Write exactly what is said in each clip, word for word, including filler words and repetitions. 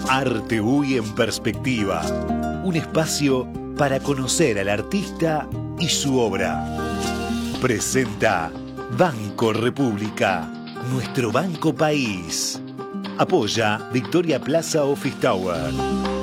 Arte U Y en Perspectiva. Un espacio para conocer al artista y su obra. Presenta Banco República, nuestro banco país. Apoya Victoria Plaza Office Tower.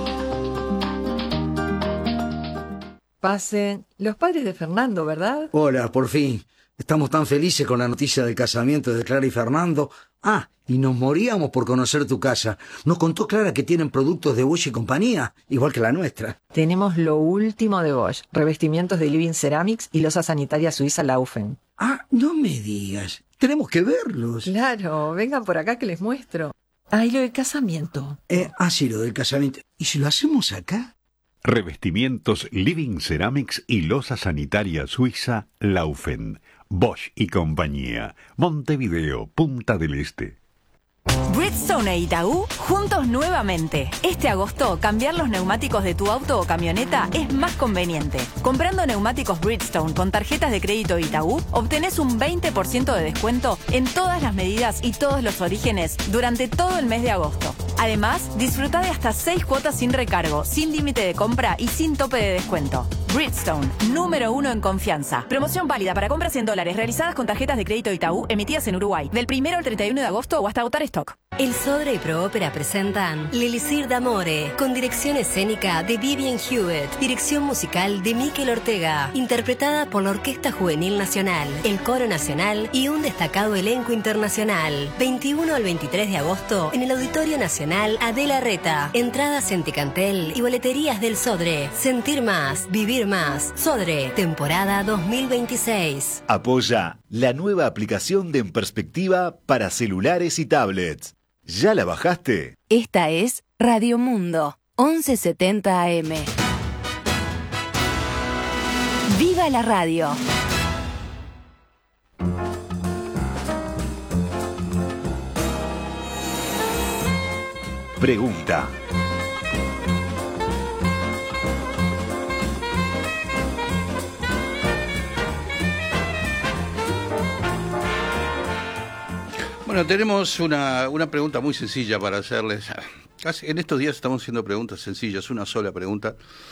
Pasen. Los padres de Fernando, ¿verdad? Hola, por fin. Estamos tan felices con la noticia del casamiento de Clara y Fernando. Ah, y nos moríamos por conocer tu casa. Nos contó Clara que tienen productos de Bosch y compañía, igual que la nuestra. Tenemos lo último de Bosch, revestimientos de Living Ceramics y losa sanitaria suiza Laufen. Ah, no me digas. Tenemos que verlos. Claro, vengan por acá que les muestro. Ah, y lo del casamiento. Eh, ah, sí, lo del casamiento. ¿Y si lo hacemos acá? Revestimientos Living Ceramics y losa sanitaria suiza Laufen. Bosch y compañía. Montevideo, Punta del Este. Bridgestone e Itaú, juntos nuevamente. Este agosto, cambiar los neumáticos de tu auto o camioneta es más conveniente. Comprando neumáticos Bridgestone con tarjetas de crédito Itaú, obtenés un veinte por ciento de descuento en todas las medidas y todos los orígenes durante todo el mes de agosto. Además, disfruta de hasta seis cuotas sin recargo, sin límite de compra y sin tope de descuento. Bridgestone, número uno en confianza. Promoción válida para compras en dólares realizadas con tarjetas de crédito Itaú emitidas en Uruguay, del primero al treinta y uno de agosto o hasta agotar stock. El Sodre y Proópera presentan L'Elisir d'Amore, con dirección escénica de Vivian Hewitt, dirección musical de Mikel Ortega, interpretada por la Orquesta Juvenil Nacional, el Coro Nacional y un destacado elenco internacional. veintiuno al veintitrés de agosto en el Auditorio Nacional Adela Reta. Entradas en Ticantel y boleterías del Sodre. Sentir más, vivir más. Sodre, temporada dos mil veintiséis. Apoya la nueva aplicación de En Perspectiva para celulares y tablets. ¿Ya la bajaste? Esta es Radio Mundo, once setenta A M. ¡Viva la radio! Pregunta. Bueno, tenemos una, una pregunta muy sencilla para hacerles. En estos días estamos haciendo preguntas sencillas, una sola pregunta.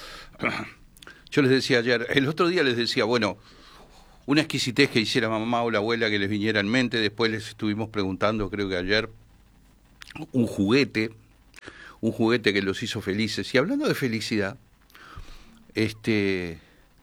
Yo les decía ayer, el otro día les decía, bueno, una exquisitez que hiciera mamá o la abuela que les viniera en mente. Después les estuvimos preguntando, creo que ayer, un juguete, un juguete que los hizo felices. Y hablando de felicidad, este,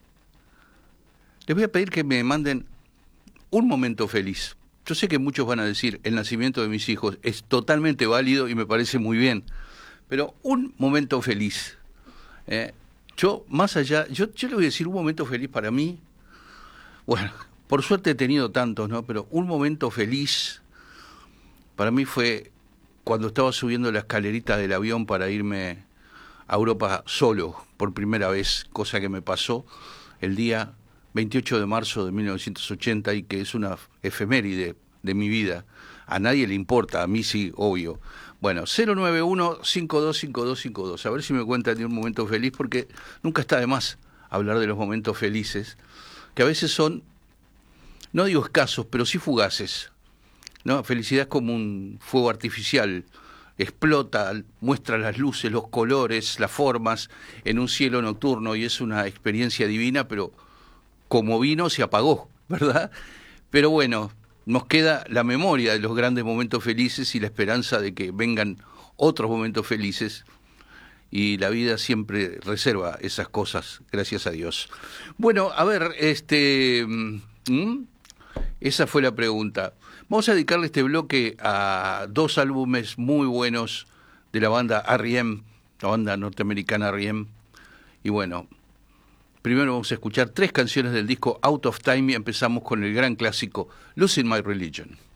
les voy a pedir que me manden un momento feliz. Yo sé que muchos van a decir, el nacimiento de mis hijos es totalmente válido y me parece muy bien, pero un momento feliz. Eh, yo, más allá, yo, yo le voy a decir un momento feliz para mí. Bueno, por suerte he tenido tantos, ¿no? Pero un momento feliz para mí fue cuando estaba subiendo la escalerita del avión para irme a Europa solo, por primera vez, cosa que me pasó el día veintiocho de marzo de mil novecientos ochenta y que es una efeméride de mi vida. A nadie le importa, a mí sí, obvio. Bueno, cero nueve uno, cinco dos cinco dos cinco dos. A ver si me cuentan de un momento feliz, porque nunca está de más hablar de los momentos felices, que a veces son, no digo escasos, pero sí fugaces, ¿no? Felicidad es como un fuego artificial. Explota, muestra las luces, los colores, las formas en un cielo nocturno y es una experiencia divina, pero como vino se apagó, ¿verdad? Pero bueno, nos queda la memoria de los grandes momentos felices y la esperanza de que vengan otros momentos felices, y la vida siempre reserva esas cosas, gracias a Dios. Bueno, a ver, este, ¿hmm? esa fue la pregunta. Vamos a dedicarle este bloque a dos álbumes muy buenos de la banda R E M, la banda norteamericana R E M, y bueno, primero vamos a escuchar tres canciones del disco Out of Time y empezamos con el gran clásico Losing My Religion.